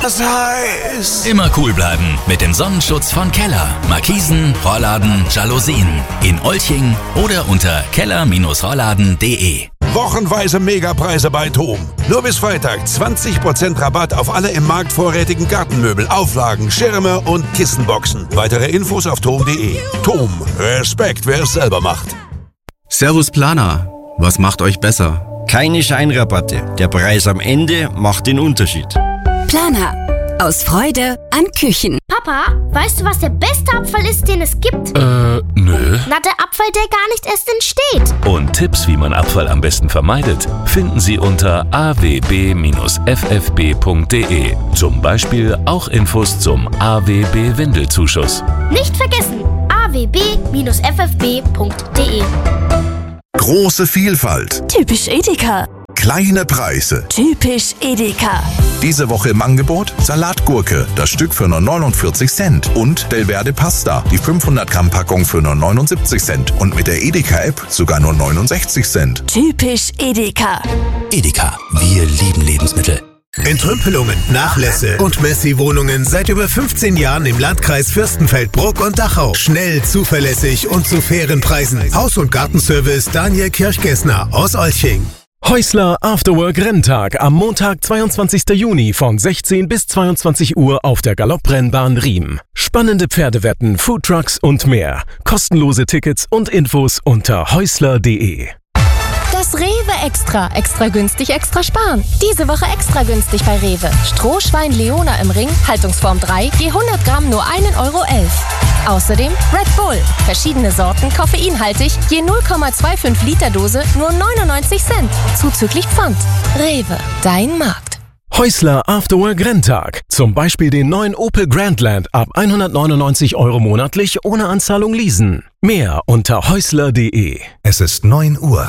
das heiß. Immer cool bleiben mit dem Sonnenschutz von Keller. Markisen, Rollladen, Jalousien. In Olching oder unter keller-rollladen.de. Wochenweise Megapreise bei TOM. Nur bis Freitag 20% Rabatt auf alle im Markt vorrätigen Gartenmöbel, Auflagen, Schirme und Kissenboxen. Weitere Infos auf tom.de. TOM. Respekt, wer es selber macht. Servus Planer. Was macht euch besser? Keine Scheinrabatte. Der Preis am Ende macht den Unterschied. Planer. Aus Freude an Küchen. Papa, weißt du, was der beste Abfall ist, den es gibt? Nö. Na, der Abfall, der gar nicht erst entsteht. Und Tipps, wie man Abfall am besten vermeidet, finden Sie unter awb-ffb.de. Zum Beispiel auch Infos zum AWB-Windelzuschuss. Nicht vergessen, awb-ffb.de. Große Vielfalt. Typisch Edeka. Kleine Preise. Typisch Edeka. Diese Woche im Angebot Salatgurke, das Stück für nur 49 Cent. Und Delverde Pasta, die 500 Gramm Packung für nur 79 Cent. Und mit der Edeka-App sogar nur 69 Cent. Typisch Edeka. Edeka. Wir lieben Lebensmittel. Entrümpelungen, Nachlässe und Messi-Wohnungen seit über 15 Jahren im Landkreis Fürstenfeldbruck und Dachau. Schnell, zuverlässig und zu fairen Preisen. Haus- und Gartenservice Daniel Kirchgessner aus Olching. Häusler Afterwork Renntag am Montag, 22. Juni von 16 bis 22 Uhr auf der Galopprennbahn Riem. Spannende Pferdewetten, Foodtrucks und mehr. Kostenlose Tickets und Infos unter häusler.de. Das Rewe Extra. Extra günstig, extra sparen. Diese Woche extra günstig bei Rewe. Strohschwein Leona im Ring, Haltungsform 3, je 100 Gramm nur 1,11 Euro. Außerdem Red Bull. Verschiedene Sorten, koffeinhaltig, je 0,25 Liter Dose nur 99 Cent. Zuzüglich Pfand. Rewe, dein Markt. Häusler Afterwork Renntag. Zum Beispiel den neuen Opel Grandland ab 199 Euro monatlich ohne Anzahlung leasen. Mehr unter häusler.de. Es ist 9 Uhr.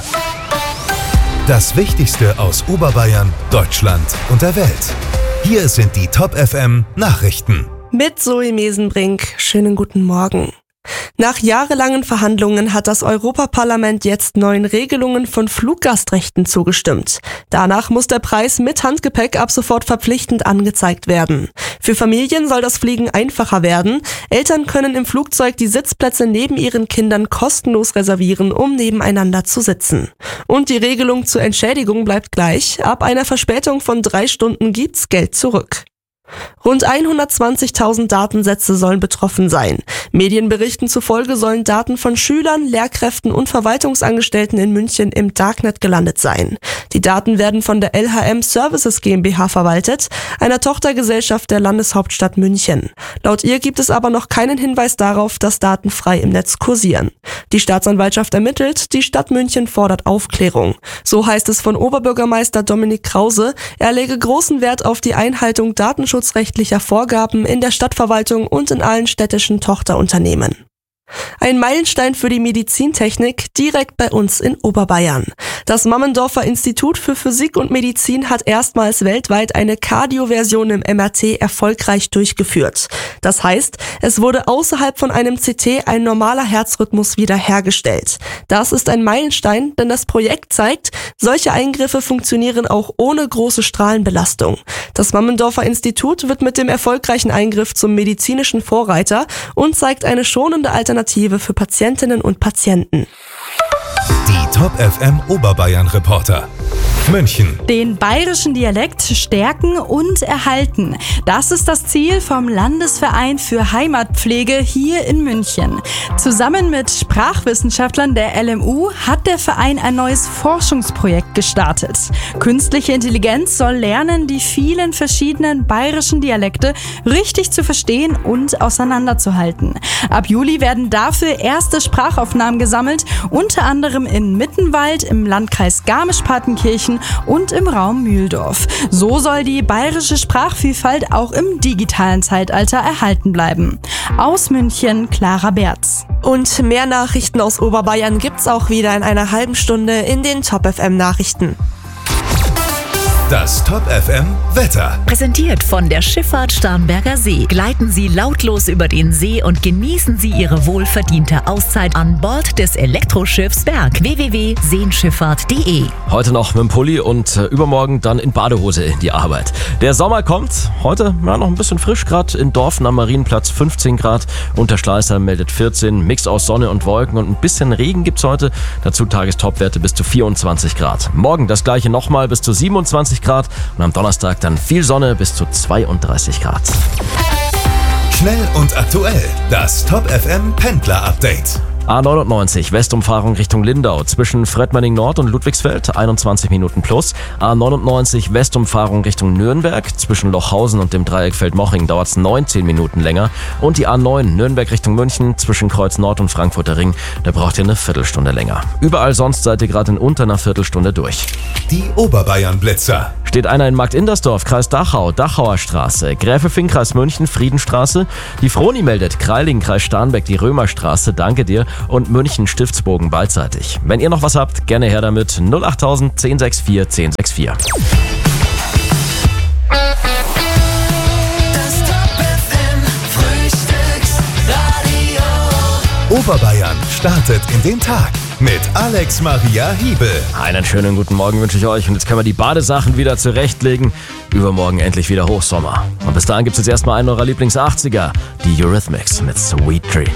Das Wichtigste aus Oberbayern, Deutschland und der Welt. Hier sind die Top FM Nachrichten. Mit Zoe Mesenbrink. Schönen guten Morgen. Nach jahrelangen Verhandlungen hat das Europaparlament jetzt neuen Regelungen von Fluggastrechten zugestimmt. Danach muss der Preis mit Handgepäck ab sofort verpflichtend angezeigt werden. Für Familien soll das Fliegen einfacher werden. Eltern können im Flugzeug die Sitzplätze neben ihren Kindern kostenlos reservieren, um nebeneinander zu sitzen. Und die Regelung zur Entschädigung bleibt gleich. Ab einer Verspätung von 3 Stunden gibt's Geld zurück. Rund 120.000 Datensätze sollen betroffen sein. Medienberichten zufolge sollen Daten von Schülern, Lehrkräften und Verwaltungsangestellten in München im Darknet gelandet sein. Die Daten werden von der LHM Services GmbH verwaltet, einer Tochtergesellschaft der Landeshauptstadt München. Laut ihr gibt es aber noch keinen Hinweis darauf, dass Daten frei im Netz kursieren. Die Staatsanwaltschaft ermittelt, die Stadt München fordert Aufklärung. So heißt es von Oberbürgermeister Dominik Krause, er lege großen Wert auf die Einhaltung datenschutzrechtlicher Vorgaben in der Stadtverwaltung und in allen städtischen Tochterunternehmen. Ein Meilenstein für die Medizintechnik direkt bei uns in Oberbayern. Das Mammendorfer Institut für Physik und Medizin hat erstmals weltweit eine Cardio-Version im MRT erfolgreich durchgeführt. Das heißt, es wurde außerhalb von einem CT ein normaler Herzrhythmus wiederhergestellt. Das ist ein Meilenstein, denn das Projekt zeigt, solche Eingriffe funktionieren auch ohne große Strahlenbelastung. Das Mammendorfer Institut wird mit dem erfolgreichen Eingriff zum medizinischen Vorreiter und zeigt eine schonende Alternative für Patientinnen und Patienten. Die Top FM Oberbayern Reporter. München. Den bayerischen Dialekt stärken und erhalten. Das ist das Ziel vom Landesverein für Heimatpflege hier in München. Zusammen mit Sprachwissenschaftlern der LMU hat der Verein ein neues Forschungsprojekt gestartet. Künstliche Intelligenz soll lernen, die vielen verschiedenen bayerischen Dialekte richtig zu verstehen und auseinanderzuhalten. Ab Juli werden dafür erste Sprachaufnahmen gesammelt, unter anderem in Mittenwald, im Landkreis Garmisch-Partenkirchen und im Raum Mühldorf. So soll die bayerische Sprachvielfalt auch im digitalen Zeitalter erhalten bleiben. Aus München, Clara Berz. Und mehr Nachrichten aus Oberbayern gibt's auch wieder in einer halben Stunde in den Top FM Nachrichten. Das Top FM Wetter. Präsentiert von der Schifffahrt Starnberger See. Gleiten Sie lautlos über den See und genießen Sie Ihre wohlverdiente Auszeit an Bord des Elektroschiffs Berg. www.seenschifffahrt.de. Heute noch mit dem Pulli und übermorgen dann in Badehose in die Arbeit. Der Sommer kommt. Heute noch ein bisschen frisch, gerade in Dorfen am Marienplatz 15 Grad. Unterschleißheim meldet 14. Mix aus Sonne und Wolken und ein bisschen Regen gibt's heute. Dazu Tagestopwerte bis zu 24 Grad. Morgen das gleiche nochmal bis zu 27 Grad und am Donnerstag dann viel Sonne bis zu 32 Grad. Schnell und aktuell. Das Top FM Pendler Update. A99 Westumfahrung Richtung Lindau zwischen Fredmanning Nord und Ludwigsfeld 21 Minuten plus. A99 Westumfahrung Richtung Nürnberg zwischen Lochhausen und dem Dreieck Feldmoching dauert es 19 Minuten länger. Und die A9 Nürnberg Richtung München zwischen Kreuz Nord und Frankfurter Ring, da braucht ihr eine Viertelstunde länger. Überall sonst seid ihr gerade in unter einer Viertelstunde durch. Die Oberbayern Blitzer. Steht einer in Markt-Indersdorf, Kreis Dachau, Dachauer Straße, Gräfelfing, Kreis München, Friedenstraße. Die Froni meldet Kreiling, Kreis Starnberg, die Römerstraße, danke dir. Und München Stiftsbogen beidseitig. Wenn ihr noch was habt, gerne her damit. 08000 1064 1064. Das Top FM Frühstücksradio. Oberbayern startet in den Tag mit Alex Maria Hiebel. Einen schönen guten Morgen wünsche ich euch und jetzt können wir die Badesachen wieder zurechtlegen. Übermorgen endlich wieder Hochsommer. Und bis dahin gibt es jetzt erstmal einen eurer Lieblings-80er, die Eurythmics mit Sweet Tree.